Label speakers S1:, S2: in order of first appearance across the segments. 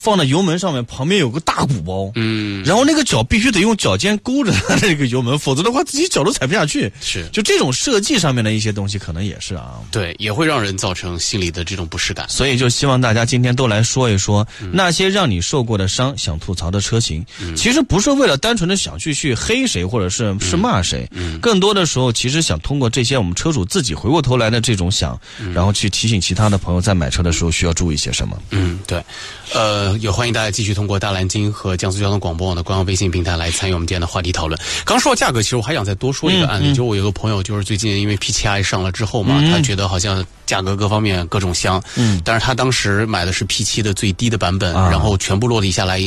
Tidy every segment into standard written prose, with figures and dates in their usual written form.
S1: 放在油门上面，旁边有个大鼓包，然后那个脚必须得用脚尖勾着它这个油门，否则的话自己脚都踩不下去。
S2: 是，
S1: 就这种设计上面的一些东西，可能也是啊，
S2: 对，也会让人造成心理的这种不适感。
S1: 所以就希望大家今天都来说一说那些让你受过的伤，想吐槽的车型。其实不是为了单纯的想去黑谁，或者是骂谁，更多的时候其实想通过这些我们车主自己回过头来的这种想，然后去提醒其他的朋友在买车的时候需要注意些什么。
S2: 对，也欢迎大家继续通过大蓝鲸和江苏交通广播网的官方微信平台来参与我们今天的话题讨论。刚说到价格，其实我还想再多说一个案例，就我有个朋友，就是最近因为 P7i 上了之后嘛，他觉得好像价格各方面各种香，但是他当时买的是 P7 的最低的版本，然后全部落地下来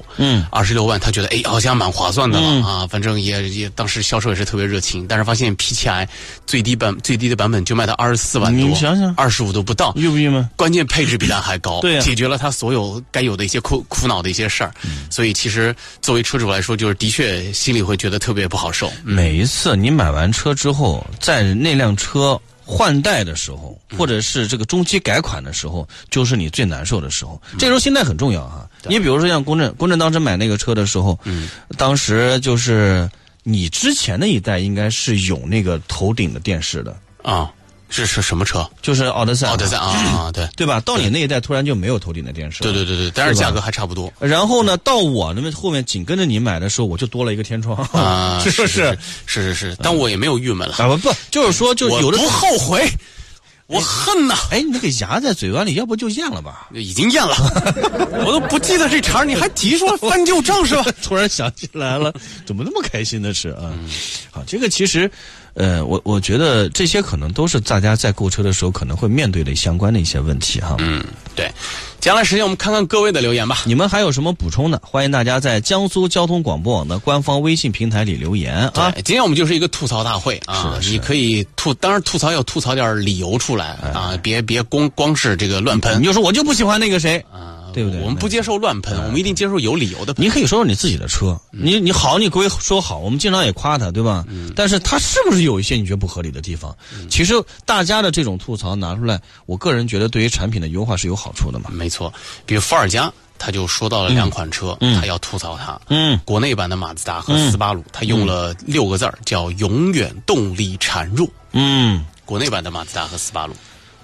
S2: 26万，他觉得好像蛮划算的了啊，反正也当时销售也是特别热情，但是发现 P7i 最低的版本就卖到24万多，
S1: 你想想
S2: 25都不到，
S1: 郁不郁闷？
S2: 关键配置比它还高，
S1: 对啊，
S2: 解决了他所有该有的一些苦恼的一些事儿，所以其实作为车主来说，就是的确心里会觉得特别不好受。
S1: 每一次你买完车之后，在那辆车换代的时候，或者是这个中期改款的时候，就是你最难受的时候。这时候心态很重要哈。你比如说像公正当时买那个车的时候，当时就是你之前那一代应该是有那个头顶的电视的
S2: 啊。是什么车？
S1: 就是奥德赛
S2: 啊，
S1: 对吧？到你那一代突然就没有头顶的电视了。
S2: 对，但是价格还差不多。
S1: 然后呢，到我那边后面紧跟着你买的时候，我就多了一个天窗
S2: 啊，
S1: 是不是？
S2: 是，但我也没有郁闷了
S1: 啊，不，就是说，就有的
S2: 我不后悔。我恨呐！
S1: 你那个牙在嘴巴里，要不就咽了吧？
S2: 已经咽了，我都不记得这茬，你还提说翻旧账是吧？
S1: 突然想起来了，怎么那么开心的事啊？好，这个其实，我觉得这些可能都是大家在购车的时候可能会面对的相关的一些问题哈。
S2: 对。接下来时间我们看看各位的留言吧。
S1: 你们还有什么补充的？欢迎大家在江苏交通广播网的官方微信平台里留言啊。
S2: 对，今天我们就是一个吐槽大会啊，你可以当然吐槽要吐槽点理由出来啊，别光是这个乱喷。
S1: 你就说我就不喜欢那个谁对不对？
S2: 我们不接受乱喷，我们一定接受有理由的喷。
S1: 你可以说说你自己的车，你好，你归说好，我们经常也夸他，对吧？但是他是不是有一些你觉得不合理的地方？其实大家的这种吐槽拿出来，我个人觉得对于产品的优化是有好处的嘛。
S2: 没错，比如伏尔加，他就说到了两款车，他要吐槽它。国内版的马自达和斯巴鲁，他用了6个字儿，叫永远动力孱弱。国内版的马自达和斯巴鲁。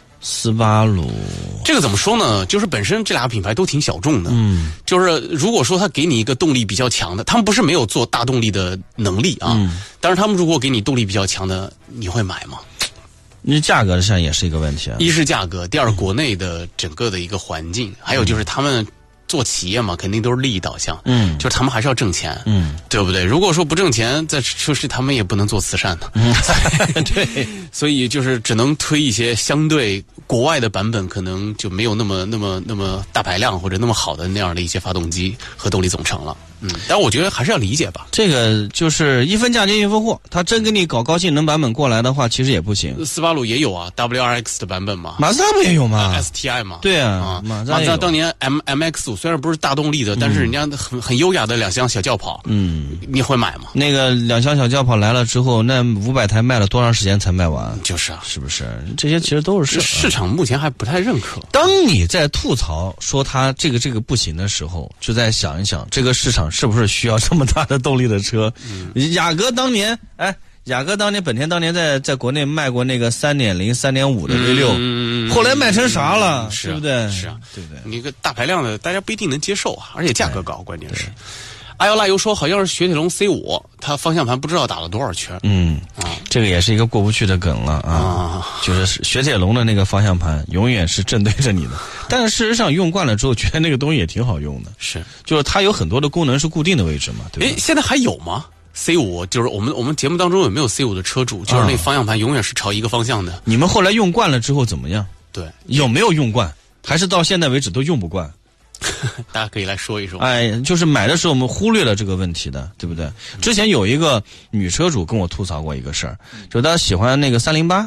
S2: 这个怎么说呢？就是本身这俩品牌都挺小众的，就是如果说他给你一个动力比较强的，他们不是没有做大动力的能力啊，但是他们如果给你动力比较强的，你会买吗？
S1: 你价格上也是一个问题啊。
S2: 一是价格，第二国内的整个的一个环境，还有就是他们做企业嘛，肯定都是利益导向，就是他们还是要挣钱，对不对？如果说不挣钱，在车市他们也不能做慈善的，
S1: 对，
S2: 所以就是只能推一些相对国外的版本，可能就没有那么大排量或者那么好的那样的一些发动机和动力总成了。但我觉得还是要理解吧。
S1: 这个就是一分价钱一分货，他真给你搞高性能版本过来的话，其实也不行。
S2: 斯巴鲁也有啊 ，WRX 的版本嘛，
S1: 马自达不也有吗
S2: ？STI 嘛，
S1: 对啊，马自达
S2: 当年 MX-5虽然不是大动力的，但是人家很优雅的2厢小轿跑，你会买吗？
S1: 那个2厢小轿跑来了之后，那500台卖了多长时间才卖完？
S2: 就是啊，
S1: 是不是？这些其实都是
S2: 市场目前还不太认可。
S1: 当你在吐槽说它这个不行的时候，就再想一想这个市场是不是需要这么大的动力的车？雅阁当年，本田当年在国内卖过那个3.0、3.5的 V6，后来卖成啥了？对不对？
S2: 是啊，
S1: 对不对？
S2: 你个大排量的，大家不一定能接受啊，而且价格高，关键是。阿尤拉油说好像是雪铁龙 C5，它方向盘不知道打了多少圈。
S1: 这个也是一个过不去的梗了啊！就是雪铁龙的那个方向盘永远是正对着你的，但是事实上用惯了之后，觉得那个东西也挺好用的。
S2: 是，
S1: 就是它有很多的功能是固定的位置嘛，对吧？
S2: 现在还有吗？C5就是我们节目当中有没有 C5 的车主？就是那方向盘永远是朝一个方向的。
S1: 你们后来用惯了之后怎么样？
S2: 对，
S1: 有没有用惯？还是到现在为止都用不惯？
S2: 大家可以来说一说。
S1: 就是买的时候我们忽略了这个问题的，对不对？之前有一个女车主跟我吐槽过一个事儿，就她喜欢那个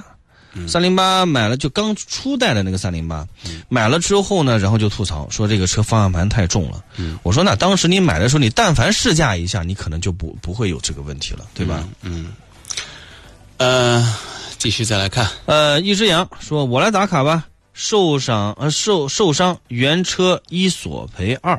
S1: 308，308买了就刚初代的那个308，买了之后呢，然后就吐槽说这个车方向盘太重了。我说那当时你买的时候，你但凡试驾一下，你可能就不会有这个问题了，对吧？
S2: 继续再来看。
S1: 一只羊说：“我来打卡吧。受伤原车1索赔2。”